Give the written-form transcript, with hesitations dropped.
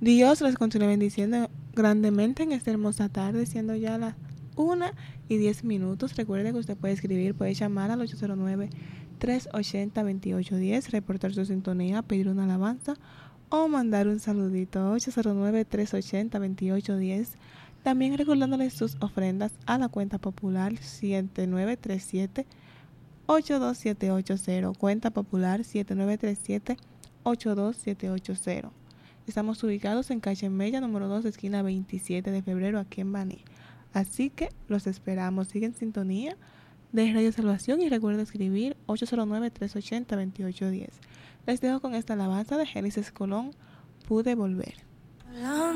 Dios les continúe bendiciendo grandemente en esta hermosa tarde, siendo ya las 1:10. Recuerde que usted puede escribir, puede llamar al 809-380-2810, reportar su sintonía, pedir una alabanza o mandar un saludito. 809-380-2810. También recordándoles sus ofrendas a la cuenta popular 7937-82780, cuenta popular 7937-82780. Estamos ubicados en calle Mella, número 2, esquina 27 de febrero, aquí en Baní. Así que los esperamos. Sigue en sintonía de Radio Salvación y recuerda escribir 809-380-2810. Les dejo con esta alabanza de Génesis Colón, Pude Volver.